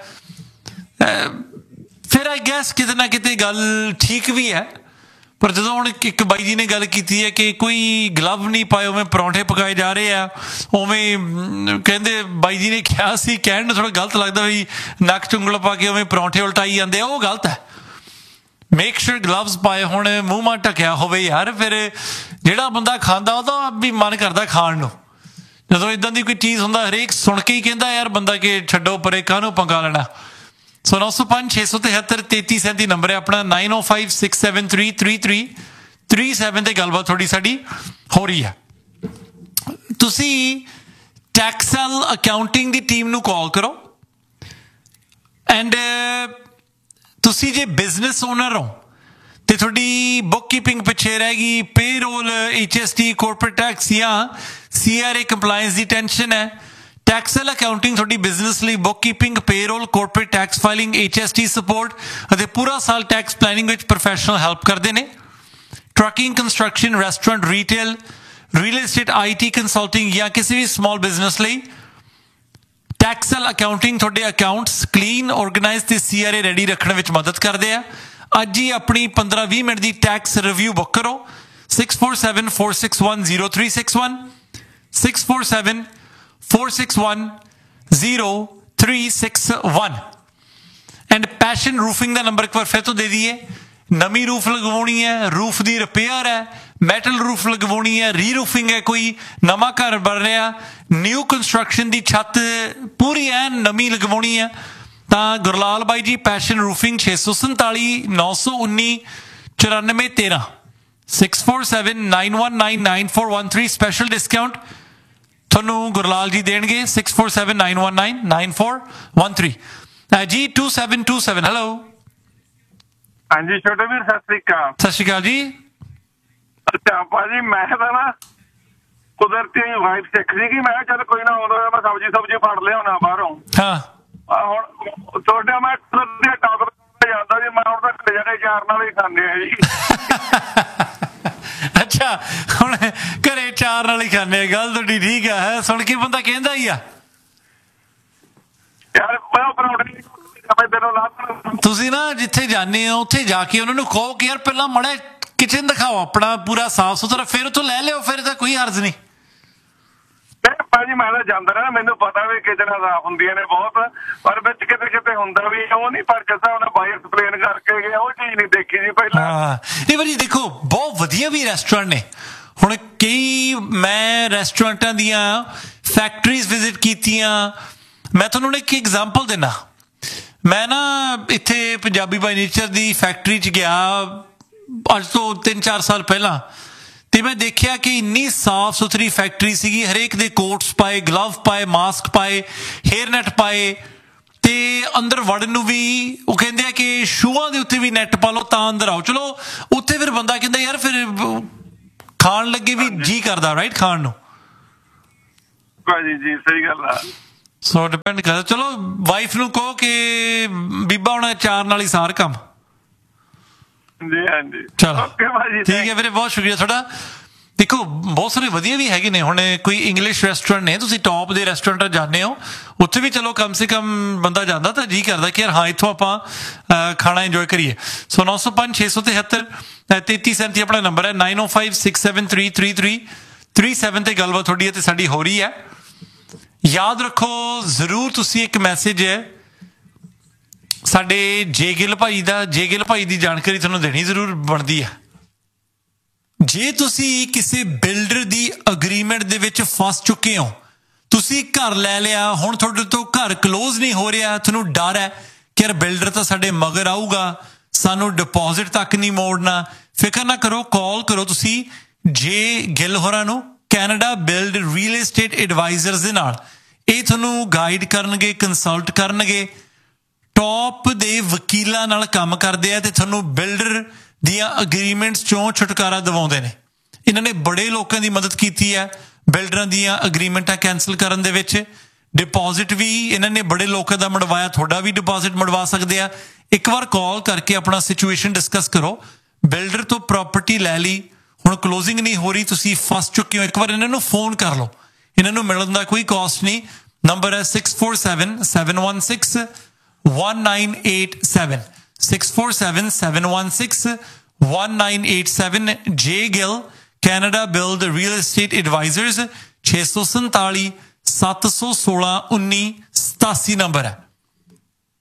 ਫਿਰ ਆਈ ਗੈਸ ਕਿਤੇ ਨਾ ਕਿਤੇ ਗੱਲ ਠੀਕ ਵੀ ਹੈ। ਪਰ ਜਦੋਂ ਹੁਣ ਇੱਕ ਬਾਈ ਜੀ ਨੇ ਗੱਲ ਕੀਤੀ ਹੈ ਕਿ ਕੋਈ ਗਲਵ ਨਹੀਂ ਪਾਏ ਉਵੇਂ ਪਰੌਂਠੇ ਪਕਾਏ ਜਾ ਰਹੇ ਆ, ਉਵੇਂ ਕਹਿੰਦੇ ਬਾਈ ਜੀ ਨੇ ਕਿਹਾ ਸੀ, ਕਹਿਣ ਨੂੰ ਥੋੜਾ ਗਲਤ ਲੱਗਦਾ ਵੀ ਨੱਕ ਚੁੰਗਲ ਪਾ ਕੇ ਉਵੇਂ ਪਰੌਂਠੇ ਉਲਟਾਈ ਜਾਂਦੇ ਆ, ਉਹ ਗਲਤ ਹੈ। ਮੇਕ ਸ਼ੋਰ ਗਲਵਸ ਪਾਏ ਹੋਣ, ਮੂੰਹ ਮਾਂ ਢੱਕਿਆ ਹੋਵੇ ਯਾਰ, ਫਿਰ ਜਿਹੜਾ ਬੰਦਾ ਖਾਂਦਾ ਉਹਦਾ ਵੀ ਮਨ ਕਰਦਾ ਖਾਣ ਨੂੰ। ਜਦੋਂ ਇੱਦਾਂ ਦੀ ਕੋਈ ਚੀਜ਼ ਹੁੰਦਾ ਹਰੇਕ ਸੁਣ ਕੇ ਹੀ ਕਹਿੰਦਾ ਯਾਰ ਬੰਦਾ ਕਿ ਛੱਡੋ ਪਰੇ, ਕਾਹਨੂੰ ਪੰਗਾ ਲੈਣਾ। ਸੋ ਨੌ ਸੌ ਪੰਜ ਛੇ ਸੌ ਤਿਹੱਤਰ ਤੇਤੀ ਸੈਂਤੀ ਨੰਬਰ ਹੈ ਆਪਣਾ, ਨਾਈਨ ਓ five six seven three three three three seven ਤੇ ਗੱਲਬਾਤ ਥੋੜੀ ਸਾਡੀ ਹੋ ਰਹੀ ਹੈ। ਤੁਸੀਂ ਟੈਕਸਲ ਅਕਾਊਂਟਿੰਗ ਦੀ ਟੀਮ ਨੂੰ ਕਾਲ ਕਰੋ ਐਂਡ ਤੁਸੀਂ ਜੇ ਬਿਜ਼ਨਸ ਓਨਰ ਹੋ ਤੇ ਤੁਹਾਡੀ ਬੁੱਕ ਕੀਪਿੰਗ ਪਿੱਛੇ ਰਹਿ ਗਈ, payroll, H S T, corporate tax ਜਾਂ C R A compliance the tension ਹੈ, ਟੈਕਸਲ ਅਕਾਊਂਟਿੰਗ ਤੁਹਾਡੀ ਬਿਜ਼ਨਸ ਲਈ book keeping, payroll, corporate tax filing, H S T support ਅਤੇ ਪੂਰਾ ਸਾਲ ਟੈਕਸ ਪਲੈਨਿੰਗ ਵਿੱਚ ਪ੍ਰੋਫੈਸ਼ਨਲ ਹੈਲਪ ਕਰਦੇ ਨੇ। Trucking, construction, restaurant, retail, real estate, I T consulting ਜਾਂ ਕਿਸੇ ਵੀ ਸਮਾਲ ਬਿਜ਼ਨਸ ਲਈ ਟੈਕਸਲ ਅਕਾਊਂਟਿੰਗ ਤੁਹਾਡੇ ਅਕਾਊਂਟਸ ਕਲੀਨ, ਆਰਗੇਨਾਈਜ਼ ਤੇ ਸੀ ਆਰ ਏ ਰੈਡੀ ਰੱਖਣ ਵਿੱਚ ਮਦਦ ਕਰਦੇ ਆ। ਅੱਜ ਹੀ ਆਪਣੀ ਪੰਦਰਾਂ ਵੀਹ ਮਿੰਟ ਦੀ ਟੈਕਸ ਰਿਵਿਊ ਬੁੱਕ ਕਰੋ, six four seven four six one zero three six one six four seven four six one zero three six one. And passion roofing the number ਇੱਕ ਵਾਰ ਫਿਰ ਤੋਂ ਦੇ ਦਈਏ। ਨਵੀਂ ਰੂਫ ਲਗਵਾਉਣੀ ਹੈ, ਰੂਫ ਦੀ ਰਿਪੇਅਰ ਹੈ, ਮੈਟਲ ਰੂਫ ਲਗਵਾਉਣੀ ਹੈ, ਰੀ ਰੂਫਿੰਗ ਹੈ, ਕੋਈ ਨਵਾਂ ਘਰ ਬਣ ਰਿਹਾ, ਨਿਊ ਕੰਸਟਰਕਸ਼ਨ ਦੀ ਛੱਤ ਪੂਰੀ ਐਨ ਨਵੀਂ ਲਗਵਾਉਣੀ ਹੈ, ਤਾਂ ਗੁਰਲਾਲ ਬਾਈ ਜੀ ਪੈਸ਼ਨ ਰੂਫਿੰਗ ਛੇ ਸੌ ਸੰਤਾਲੀ ਨੌ ਸੌ ਉੱਨੀ ਚੁਰਾਨਵੇਂ ਤੇਰਾਂ six four seven nine one nine nine four one three special discount ਤੁਹਾਨੂੰ ਗੁਰਲਾਲ ਜੀ ਦੇਣਗੇ six four seven nine one nine nine four one three G to seven to seven hello ਹਾਂਜੀ ਛੋਟੇ ਵੀਰ ਸਤਿ ਸ੍ਰੀ ਅਕਾਲ। ਸਤਿ ਸ਼੍ਰੀ ਅਕਾਲ ਜੀ। ਅੱਛਾ ਭਾਜੀ ਮੈਂ ਤਾਂ ਨਾ ਕੁਦਰਤੀ ਵਾਈਫ ਸਿੱਖ ਸੀਗੀ, ਮੈਂ ਕਿਹਾ ਚੱਲ ਕੋਈ ਨਾ ਆਉਂਦਾ ਮੈਂ ਸਬਜ਼ੀ ਸਬਜ਼ੀ ਫੜ ਲਿਆਉਣਾ ਬਾਹਰੋਂ। ਹਾਂ ਹੁਣ ਤੁਹਾਡਾ ਮੈਂ ਟਾਕ ਜਾਂਦਾ ਜੀ, ਮੈਂ ਹੁਣ ਤਾਂ ਜਿਹੜੇ ਚਾਰ ਨਾਲ ਹੀ ਖਾਂਦੇ ਆ ਜੀ। ਅੱਛਾ ਹੁਣ ਘਰੇ ਚਾਰ ਨਾਲ ਹੀ ਖਾਂਦੇ, ਗੱਲ ਤੁਹਾਡੀ ਠੀਕ ਆ, ਹੈ ਸੁਣ ਕੇ ਬੰਦਾ ਕਹਿੰਦਾ ਹੀ ਆ ਯਾਰ ਪਰੌਂਠੇ ਤੁਸੀਂ ਨਾ ਜਿੱਥੇ ਜਾਂਦੇ ਹੋ ਉੱਥੇ ਜਾ ਕੇ ਉਹਨਾਂ ਨੂੰ ਕਹੋ ਕਿ ਯਾਰ ਪਹਿਲਾਂ ਮਾੜਾ ਕਿਚਨ ਦਿਖਾਓ ਆਪਣਾ ਪੂਰਾ ਸਾਫ ਸੁਥਰਾ, ਫਿਰ ਉੱਥੋਂ ਲੈ ਲਿਓ, ਫਿਰ ਤਾਂ ਕੋਈ ਹਰਜ਼ ਨਹੀਂ। ਭਾਜੀ ਮੈਂ ਤਾਂ ਜਾਂਦਾ ਨਾ, ਮੈਨੂੰ ਪਤਾ ਵੀ ਕਿਚਨਾਂ ਸਾਫ ਹੁੰਦੀਆਂ ਨੇ ਬਹੁਤ, ਪਰ ਵਿੱਚ ਕਿਤੇ ਕਿਤੇ ਹੁੰਦਾ ਵੀ ਉਹ ਨਹੀਂ, ਪਰ ਕਿਸ ਹਿਸਾਬ ਨਾਲ ਬਾਈ ਐਕਸਪਲੇਨ ਕਰਕੇ ਗਿਆ ਉਹ ਚੀਜ਼ ਨਹੀਂ ਦੇਖੀ ਜੀ ਪਹਿਲਾਂ। ਹਾਂ ਨਹੀਂ ਭਾਜੀ ਦੇਖੋ ਬਹੁਤ ਵਧੀਆ ਵੀ ਰੈਸਟੋਰੈਂਟ ਨੇ, ਹੁਣ ਕਈ ਮੈਂ ਰੈਸਟੋਰੈਂਟਾਂ ਦੀਆਂ ਫੈਕਟਰੀਜ਼ ਵਿਜ਼ਿਟ ਕੀਤੀਆਂ, ਮੈਂ ਤੁਹਾਨੂੰ ਇੱਕ ਐਗਜ਼ਾਮਪਲ ਦਿੰਦਾ। ਮੈਂ ਨਾ ਇੱਥੇ Punjabi by nature the factory 'ਚ ਗਿਆ ਅੱਜ ਤੋਂ ਤਿੰਨ ਚਾਰ ਸਾਲ ਪਹਿਲਾਂ, ਤੇ ਮੈਂ ਦੇਖਿਆ ਕਿ ਇੰਨੀ ਸਾਫ ਸੁਥਰੀ ਫੈਕਟਰੀ ਸੀਗੀ, ਹਰੇਕ ਦੇ ਕੋਟਸ ਪਾਏ, ਗਲਵ ਪਾਏ, ਮਾਸਕ ਪਾਏ, ਹੇਅਰ ਨੈਟ ਪਾਏ, ਤੇ ਅੰਦਰ ਵੜਨ ਨੂੰ ਵੀ ਉਹ ਕਹਿੰਦੇ ਆ ਕਿ ਸ਼ੂਆਂ ਦੇ ਉੱਤੇ ਵੀ ਨੈਟ ਪਾ ਲਓ ਤਾਂ ਅੰਦਰ ਆਓ। ਚਲੋ ਉੱਥੇ ਫਿਰ ਬੰਦਾ ਕਹਿੰਦਾ ਯਾਰ ਫਿਰ ਖਾਣ ਲੱਗੇ ਵੀ ਜੀ ਕਰਦਾ ਰਾਈਟ ਖਾਣ ਨੂੰ। ਭਾਜੀ ਜੀ ਸਹੀ ਗੱਲ ਆ। ਸੋ ਡਿਪੈਂਡ ਕਰਦਾ। ਚਲੋ ਵਾਈਫ ਨੂੰ ਕਹੋ ਕਿ ਬੀਬਾ ਹੁਣ ਚਾਰ ਨਾਲ ਹੀ ਸਾਰ ਕੰਮ। ਜੀ ਹਾਂਜੀ ਚਲੋ ਠੀਕ ਹੈ ਵੀਰੇ, ਬਹੁਤ ਸ਼ੁਕਰੀਆ ਤੁਹਾਡਾ। ਦੇਖੋ ਬਹੁਤ ਸਾਰੇ ਵਧੀਆ ਵੀ ਹੈਗੇ ਨੇ, ਹੁਣ ਕੋਈ ਇੰਗਲਿਸ਼ ਰੈਸਟੋਰੈਂਟ ਨੇ, ਤੁਸੀਂ ਟੌਪ ਦੇ ਰੈਸਟੋਰੈਂਟ ਜਾਂਦੇ ਹੋ ਉੱਥੇ ਵੀ ਚਲੋ ਕਮ ਸੇ ਕਮ ਬੰਦਾ ਜਾਂਦਾ ਤਾਂ ਜੀ ਕਰਦਾ ਕਿ ਯਾਰ ਹਾਂ ਇੱਥੋਂ ਆਪਾਂ ਖਾਣਾ ਇੰਜੋਏ ਕਰੀਏ। ਸੋ ਨੌ ਸੌ ਪੰਜ ਛੇ ਸੌ ਤਿਹੱਤਰ ਤੇਤੀ ਸੈਂਤੀ ਆਪਣਾ ਨੰਬਰ ਹੈ, ਨਾਈਨ ਓ five six seven three three three three seven ਤੇ ਗੱਲਬਾਤ ਤੁਹਾਡੀ ਅਤੇ ਸਾਡੀ ਹੋ ਰਹੀ ਹੈ। ਯਾਦ ਰੱਖੋ ਜ਼ਰੂਰ ਤੁਸੀਂ ਇੱਕ ਮੈਸੇਜ ਹੈ ਸਾਡੇ ਜੇ ਗਿੱਲ ਭਾਈ ਦਾ, ਜੇ ਗਿੱਲ ਭਾਈ ਦੀ ਜਾਣਕਾਰੀ ਤੁਹਾਨੂੰ ਦੇਣੀ ਜ਼ਰੂਰ ਬਣਦੀ ਹੈ। ਜੇ ਤੁਸੀਂ ਕਿਸੇ ਬਿਲਡਰ ਦੀ ਅਗਰੀਮੈਂਟ ਦੇ ਵਿੱਚ ਫਸ ਚੁੱਕੇ ਹੋ, ਤੁਸੀਂ ਘਰ ਲੈ ਲਿਆ, ਹੁਣ ਤੁਹਾਡੇ ਤੋਂ ਘਰ ਕਲੋਜ਼ ਨਹੀਂ ਹੋ ਰਿਹਾ, ਤੁਹਾਨੂੰ ਡਰ ਹੈ ਕਿ ਯਾਰ ਬਿਲਡਰ ਤਾਂ ਸਾਡੇ ਮਗਰ ਆਊਗਾ, ਸਾਨੂੰ ਡਿਪੋਜ਼ਿਟ ਤੱਕ ਨਹੀਂ ਮੋੜਨਾ, ਫਿਕਰ ਨਾ ਕਰੋ, ਕਾਲ ਕਰੋ ਤੁਸੀਂ ਜੇ ਗਿੱਲ ਹੋਰਾਂ ਨੂੰ, Canada build real estate advisers ਦੇ ਨਾਲ। ਇਹ ਤੁਹਾਨੂੰ ਗਾਈਡ ਕਰਨਗੇ, ਕੰਸਲਟ ਕਰਨਗੇ, ਟੌਪ ਦੇ ਵਕੀਲਾਂ ਨਾਲ ਕੰਮ ਕਰਦੇ ਆ ਤੇ ਤੁਹਾਨੂੰ ਬਿਲਡਰ ਦੀਆਂ ਅਗਰੀਮੈਂਟਸ ਚੋਂ ਛੁਟਕਾਰਾ ਦਿਵਾਉਂਦੇ ਨੇ। ਇਹਨਾਂ ਨੇ ਬੜੇ ਲੋਕਾਂ ਦੀ ਮਦਦ ਕੀਤੀ ਹੈ ਬਿਲਡਰਾਂ ਦੀਆਂ ਅਗਰੀਮੈਂਟਾਂ ਕੈਂਸਲ ਕਰਨ ਦੇ ਵਿੱਚ। ਡਿਪੋਜ਼ਿਟ ਵੀ ਇਹਨਾਂ ਨੇ ਬੜੇ ਲੋਕਾਂ ਦਾ ਮੜਵਾਇਆ, ਤੁਹਾਡਾ ਵੀ ਡਿਪੋਜ਼ਿਟ ਮੜਵਾ ਸਕਦੇ ਆ। ਇੱਕ ਵਾਰ ਕਾਲ ਕਰਕੇ ਆਪਣਾ ਸਿਚੁਏਸ਼ਨ ਡਿਸਕਸ ਕਰੋ। ਬਿਲਡਰ ਤੋਂ ਪ੍ਰਾਪਰਟੀ ਲੈ ਲਈ, ਹੁਣ ਕਲੋਜ਼ਿੰਗ ਨਹੀਂ ਹੋ ਰਹੀ, ਤੁਸੀਂ ਫਸ ਚੁੱਕੇ ਹੋ, ਇੱਕ ਵਾਰ ਇਹਨਾਂ ਨੂੰ ਫੋਨ ਕਰ ਲਓ, ਇਹਨਾਂ ਨੂੰ ਮਿਲਣ ਦਾ ਕੋਈ ਕਾਸਟ ਨਹੀਂ। ਨੰਬਰ ਹੈ six four seven seven one six one nine eight seven six four seven seven one six one nine eight seven. ਜੇ Gill Canada build real estate advisers ਛੇ ਸੌ ਸੰਤਾਲੀ ਸੱਤ ਸੌ ਸੋਲਾਂ ਉੱਨੀ ਸਤਾਸੀ ਨੰਬਰ ਹੈ।